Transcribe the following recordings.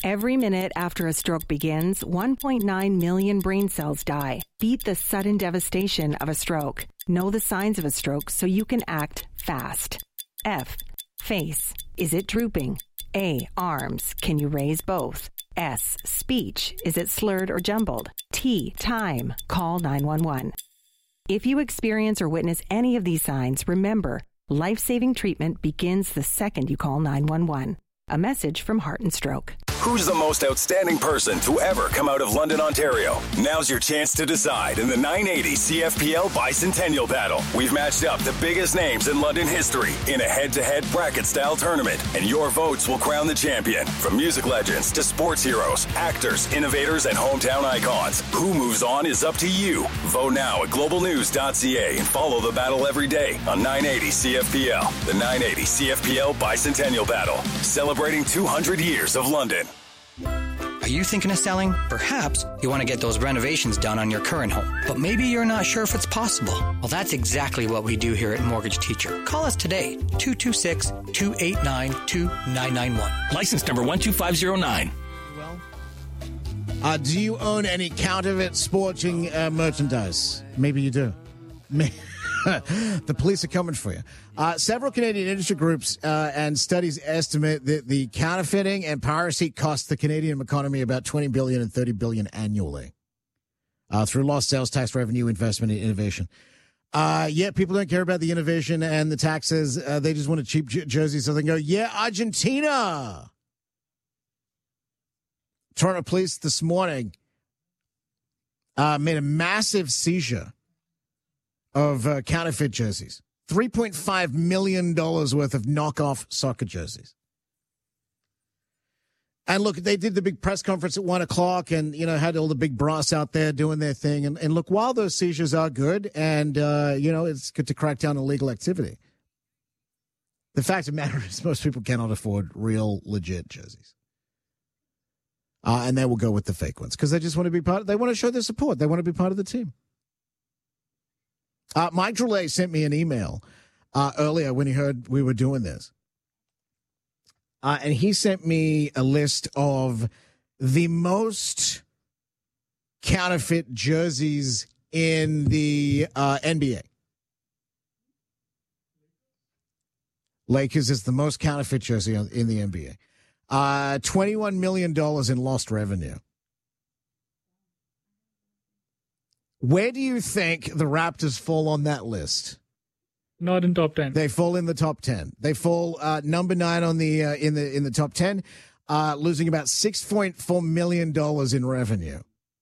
Every minute after a stroke begins, 1.9 million brain cells die. Beat the sudden devastation of a stroke. Know the signs of a stroke so you can act fast. F. Face. Is it drooping? A. Arms. Can you raise both? S. Speech. Is it slurred or jumbled? T. Time. Call 911. If you experience or witness any of these signs, remember, life-saving treatment begins the second you call 911. A message from Heart and Stroke. Who's the most outstanding person to ever come out of London, Ontario? Now's your chance to decide in the 980 CFPL Bicentennial Battle. We've matched up the biggest names in London history in a head-to-head bracket-style tournament, and your votes will crown the champion. From music legends to sports heroes, actors, innovators, and hometown icons. Who moves on is up to you. Vote now at globalnews.ca and follow the battle every day on 980 CFPL. The 980 CFPL Bicentennial Battle, celebrating 200 years of London. Are you thinking of selling? Perhaps you want to get those renovations done on your current home, but maybe you're not sure if it's possible. Well, that's exactly what we do here at Mortgage Teacher. Call us today, 226-289-2991. License number 12509. Do you own any counterfeit sporting merchandise? Maybe you do. The police are coming for you. Several Canadian industry groups and studies estimate that the counterfeiting and piracy cost the Canadian economy about $20 billion and $30 billion annually through lost sales tax revenue, investment, and innovation. People don't care about the innovation and the taxes. They just want a cheap jersey so they can go, yeah, Argentina. Toronto police this morning made a massive seizure of counterfeit jerseys. $3.5 million worth of knockoff soccer jerseys. And look, they did the big press conference at 1 o'clock and, had all the big brass out there doing their thing. And look, while those seizures are good and, it's good to crack down on illegal activity, the fact of the matter is most people cannot afford real, legit jerseys. And they will go with the fake ones because they just want to be they want to show their support. They want to be part of the team. Mike Drolet sent me an email earlier when he heard we were doing this. And he sent me a list of the most counterfeit jerseys in the NBA. Lakers is the most counterfeit jersey in the NBA. $21 million in lost revenue. Where do you think the Raptors fall on that list? Not in top 10. They fall in the top 10. They fall number 9 on the in the top 10, losing about $6.4 million in revenue.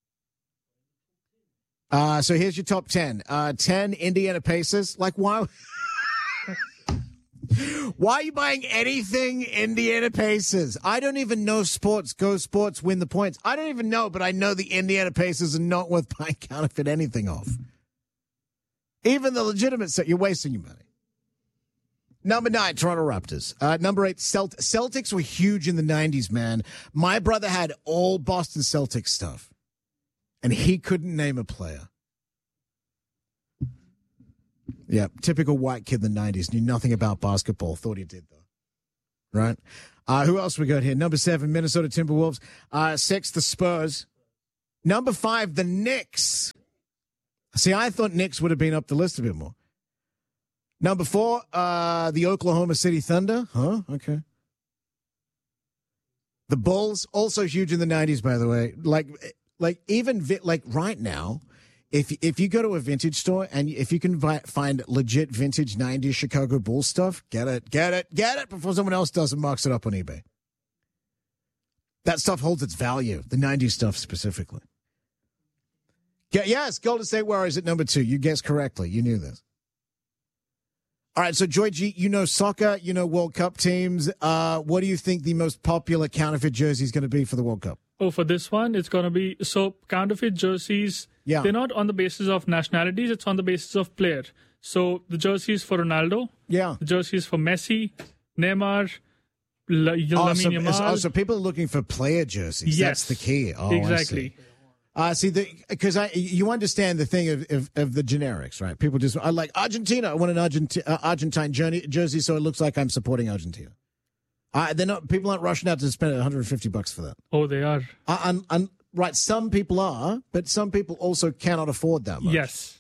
So here's your top 10. 10 Indiana Pacers. Like why? Why are you buying anything Indiana Pacers? I don't even know sports. Go Sports, win the points. I don't even know, but I know the Indiana Pacers are not worth buying counterfeit anything off. Even the legitimate set, you're wasting your money. Number 9, Toronto Raptors. Number 8, Celtics were huge in the 90s, man. My brother had all Boston Celtics stuff, and he couldn't name a player. Yeah, typical white kid in the 90s. Knew nothing about basketball. Thought he did, though. Right? Who else we got here? Number 7, Minnesota Timberwolves. 6, the Spurs. Number 5, the Knicks. See, I thought Knicks would have been up the list a bit more. Number 4, the Oklahoma City Thunder. Huh? Okay. The Bulls, also huge in the 90s, by the way. Like even right now, if you go to a vintage store and if you can find legit vintage 90s Chicago Bulls stuff, get it before someone else does and marks it up on eBay. That stuff holds its value, the 90s stuff specifically. Yes, Golden State Warriors at number 2. You guessed correctly. You knew this. All right, so Joy G, you know soccer, you know World Cup teams. What do you think the most popular counterfeit jersey is going to be for the World Cup? Oh, for this one, it's going to be, so counterfeit jerseys, they're not on the basis of nationalities, it's on the basis of player. So the jerseys for Ronaldo, the jerseys for Messi, Neymar, Lamine Yamal. So people are looking for player jerseys. Yes. That's the key. Oh, exactly. Because you understand the thing of the generics, right? People just, I like Argentina. I want an Argentine jersey so it looks like I'm supporting Argentina. They're not. People aren't rushing out to spend $150 for that. Oh, they are. Right, some people are, but some people also cannot afford that much. Yes.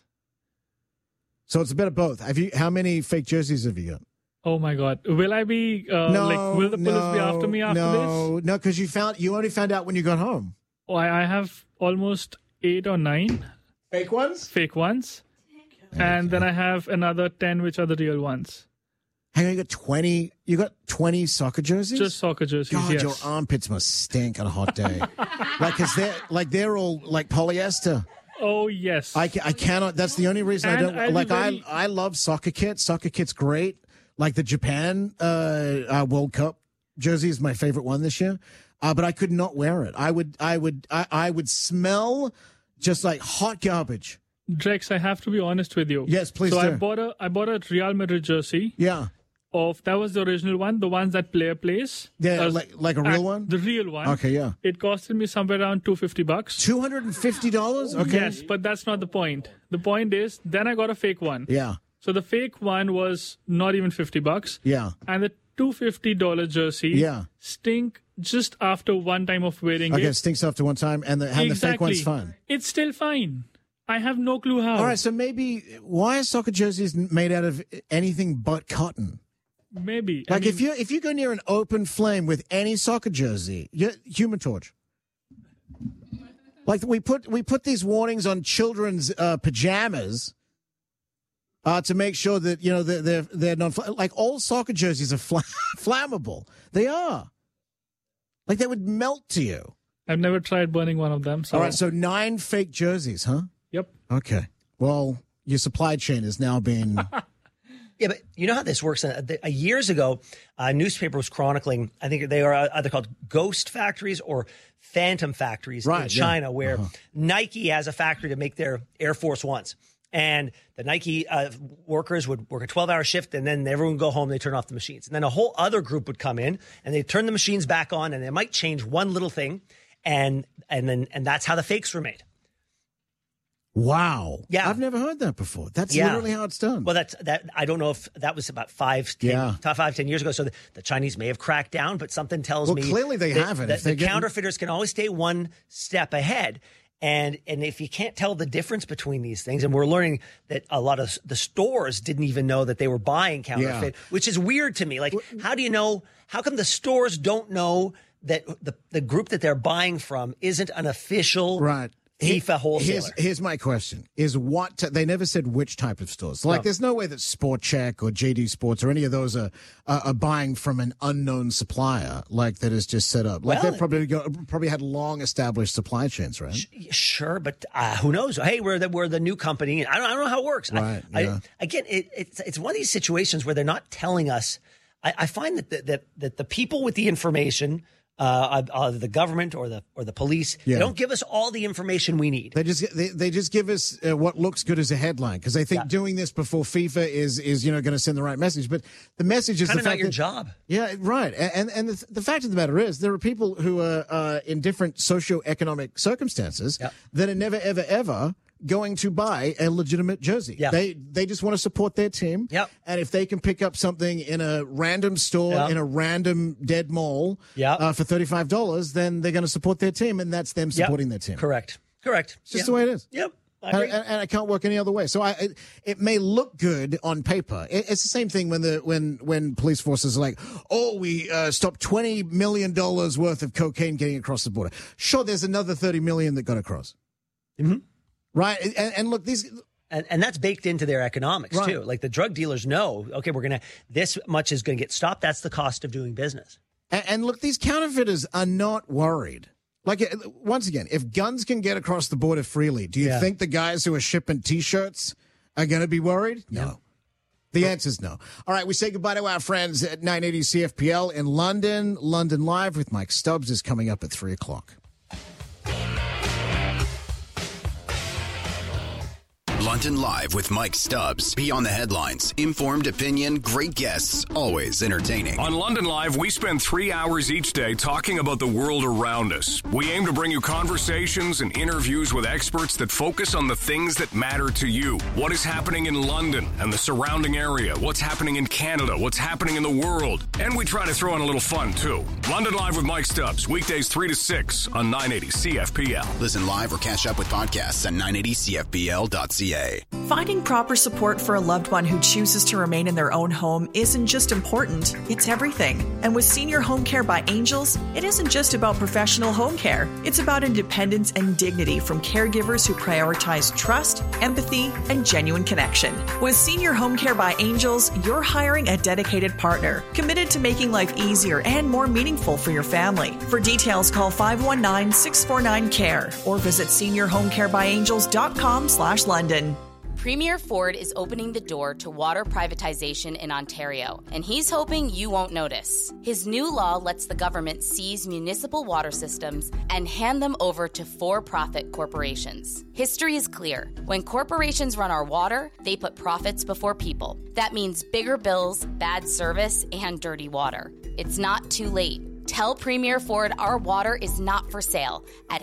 So it's a bit of both. How many fake jerseys have you got? Oh my God! Will I be will the police be after me after this? No, because you only found out when you got home. Oh, I have almost 8 or 9 fake ones, and then I have another 10 which are the real ones. Hang on, you got 20. You got 20 soccer jerseys. Just soccer jerseys. God, yes. Your armpits must stink on a hot day. they're all like polyester. Oh yes. I cannot. That's the only reason I don't like. I love soccer kits. Soccer kits great. Like the Japan World Cup jersey is my favorite one this year, but I could not wear it. I would smell just like hot garbage. Drex, I have to be honest with you. Yes, please. So do. I bought a Real Madrid jersey. Yeah. That was the original one, the ones that player plays. Yeah, like a real one. The real one. Okay, yeah. It costed me somewhere around $250. $250? Okay. Yes, but that's not the point. The point is, then I got a fake one. Yeah. So the fake one was not even $50. Yeah. And the $250 jersey stink just after one time of wearing it. Okay, it stinks after one time, and the fake one's fine. It's still fine. I have no clue how. All right, so maybe why are soccer jerseys made out of anything but cotton? Maybe. Like if you go near an open flame with any soccer jersey, Human Torch. Like we put these warnings on children's pajamas. To make sure that they're not like all soccer jerseys are flammable. They are. Like they would melt to you. I've never tried burning one of them. So. All right, so 9 fake jerseys, huh? Yep. Okay. Well, your supply chain is now being. Yeah, but you know how this works? Years ago, a newspaper was chronicling, I think they are either called ghost factories or phantom factories in China, where Nike has a factory to make their Air Force Ones. And the Nike workers would work a 12-hour shift, and then everyone would go home, they turn off the machines. And then a whole other group would come in, and they'd turn the machines back on, and they might change one little thing, and that's how the fakes were made. Wow. Yeah. I've never heard that before. That's literally how it's done. Well, I don't know if that was about 5-10 years ago. So the Chinese may have cracked down, but something tells me clearly they haven't. The counterfeiters can always stay one step ahead. And if you can't tell the difference between these things, and we're learning that a lot of the stores didn't even know that they were buying counterfeit, which is weird to me. Like, how do you know? How come the stores don't know that the group that they're buying from isn't an official FIFA wholesaler? Here's my question: is what they never said which type of stores? So, there's no way that Sport Check or JD Sports or any of those are buying from an unknown supplier like that is just set up. Like they've probably had long established supply chains, right? Sure, but who knows? Hey, we're the new company. I don't know how it works. Right. Again, it's one of these situations where they're not telling us. I find that the people with the information. The government or the police. They don't give us all the information we need. They just give us what looks good as a headline because they think doing this before FIFA is going to send the right message. But the message is kind of not your job. Yeah, right. And the fact of the matter is there are people who are in different socioeconomic circumstances that are never ever going to buy a legitimate jersey. Yeah. They just want to support their team. Yep. And if they can pick up something in a random store in a random dead mall for $35, then they're going to support their team, and that's them supporting their team. Correct. It's just the way it is. Yep. And I can't work any other way. So it may look good on paper. It's the same thing when police forces are like, we stopped $20 million worth of cocaine getting across the border. Sure, there's another 30 million that got across. Mm-hmm. Right. And look, these. And that's baked into their economics, too. Like the drug dealers know, okay, this much is going to get stopped. That's the cost of doing business. And look, these counterfeiters are not worried. Like, once again, if guns can get across the border freely, do you think the guys who are shipping T-shirts are going to be worried? No. The answer is no. All right, we say goodbye to our friends at 980 CFPL in London. London Live with Mike Stubbs is coming up at 3 o'clock. London Live with Mike Stubbs. Beyond the headlines, informed opinion, great guests, always entertaining. On London Live, we spend 3 hours each day talking about the world around us. We aim to bring you conversations and interviews with experts that focus on the things that matter to you. What is happening in London and the surrounding area? What's happening in Canada? What's happening in the world? And we try to throw in a little fun, too. London Live with Mike Stubbs, weekdays 3 to 6 on 980 CFPL. Listen live or catch up with podcasts at 980CFPL.ca. Finding proper support for a loved one who chooses to remain in their own home isn't just important, it's everything. And with Senior Home Care by Angels, it isn't just about professional home care. It's about independence and dignity from caregivers who prioritize trust, empathy, and genuine connection. With Senior Home Care by Angels, you're hiring a dedicated partner, committed to making life easier and more meaningful for your family. For details, call 519-649-CARE or visit seniorhomecarebyangels.com/London. Premier Ford is opening the door to water privatization in Ontario, and he's hoping you won't notice. His new law lets the government seize municipal water systems and hand them over to for-profit corporations. History is clear. When corporations run our water, they put profits before people. That means bigger bills, bad service, and dirty water. It's not too late. Tell Premier Ford our water is not for sale at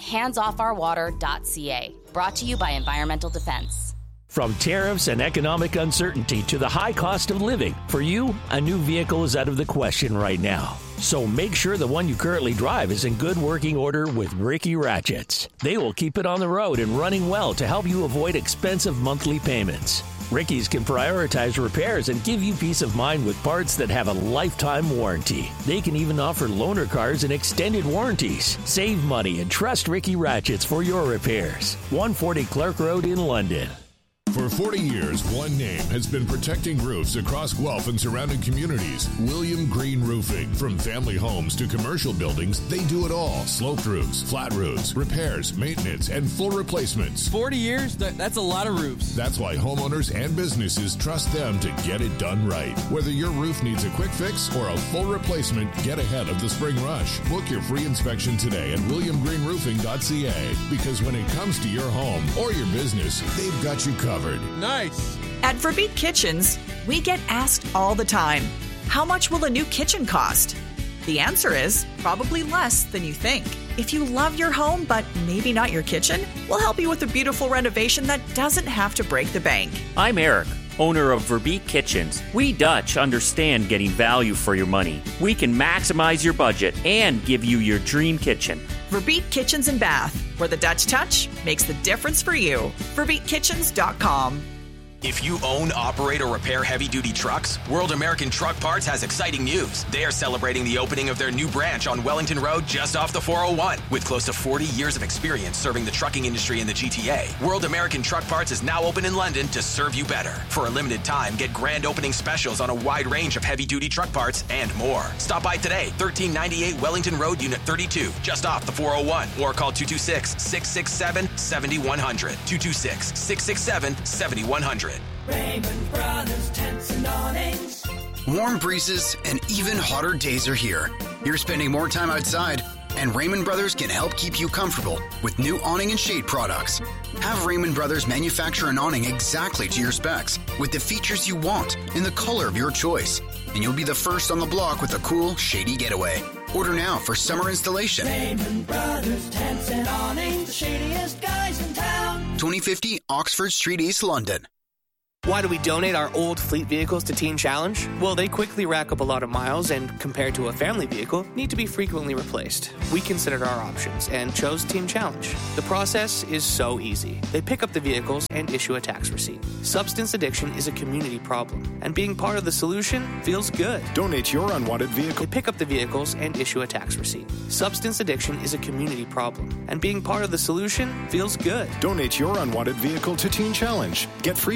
handsoffourwater.ca. Brought to you by Environmental Defense. From tariffs and economic uncertainty to the high cost of living, for you, a new vehicle is out of the question right now. So make sure the one you currently drive is in good working order with Ricky Ratchets. They will keep it on the road and running well to help you avoid expensive monthly payments. Ricky's can prioritize repairs and give you peace of mind with parts that have a lifetime warranty. They can even offer loaner cars and extended warranties. Save money and trust Ricky Ratchets for your repairs. 140 Clark Road in London. For 40 years, one name has been protecting roofs across Guelph and surrounding communities. William Green Roofing. From family homes to commercial buildings, they do it all. Sloped roofs, flat roofs, repairs, maintenance, and full replacements. 40 years? That's a lot of roofs. That's why homeowners and businesses trust them to get it done right. Whether your roof needs a quick fix or a full replacement, get ahead of the spring rush. Book your free inspection today at williamgreenroofing.ca, because when it comes to your home or your business, they've got you covered. Nice. At Verbeek Kitchens, we get asked all the time, how much will a new kitchen cost? The answer is probably less than you think. If you love your home, but maybe not your kitchen, we'll help you with a beautiful renovation that doesn't have to break the bank. I'm Eric, owner of Verbeek Kitchens. We Dutch understand getting value for your money. We can maximize your budget and give you your dream kitchen. Verbeek Kitchens and Bath, where the Dutch touch makes the difference for you. VerbeekKitchens.com. If you own, operate, or repair heavy-duty trucks, World American Truck Parts has exciting news. They are celebrating the opening of their new branch on Wellington Road just off the 401. With close to 40 years of experience serving the trucking industry in the GTA, World American Truck Parts is now open in London to serve you better. For a limited time, get grand opening specials on a wide range of heavy-duty truck parts and more. Stop by today, 1398 Wellington Road, Unit 32, just off the 401, or call 226-667-7100. 226-667-7100. Raymond Brothers Tents and Awnings. Warm breezes and even hotter days are here. You're spending more time outside, and Raymond Brothers can help keep you comfortable with new awning and shade products. Have Raymond Brothers manufacture an awning exactly to your specs, with the features you want in the color of your choice. And you'll be the first on the block with a cool, shady getaway. Order now for summer installation. Raymond Brothers Tents and Awnings, the shadiest guys in town. 2050 Oxford Street, East London. Why do we donate our old fleet vehicles to Teen Challenge? Well, they quickly rack up a lot of miles and, compared to a family vehicle, need to be frequently replaced. We considered our options and chose Teen Challenge. The process is so easy. They pick up the vehicles and issue a tax receipt. Substance addiction is a community problem, and being part of the solution feels good. Donate your unwanted vehicle. They pick up the vehicles and issue a tax receipt. Substance addiction is a community problem, and being part of the solution feels good. Donate your unwanted vehicle to Teen Challenge. Get free